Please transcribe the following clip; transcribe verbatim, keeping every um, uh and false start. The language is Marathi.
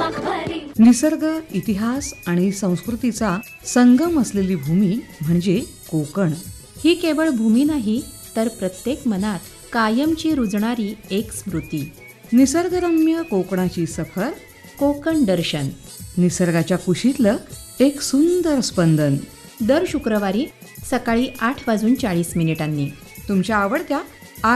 निसर्ग, इतिहास आणि संस्कृतीचा संगम असलेली भूमी म्हणजे कोकण. ही केवळ भूमी नाही, तर प्रत्येक मनात कायमची रुजणारी एक स्मृती. निसर्गरम्य कोकणाची सफर, कोकण दर्शन. निसर्गाच्या कुशीतलं एक सुंदर स्पंदन. दर शुक्रवारी सकाळी आठ वाजून चाळीस मिनिटांनी तुमच्या आवडत्या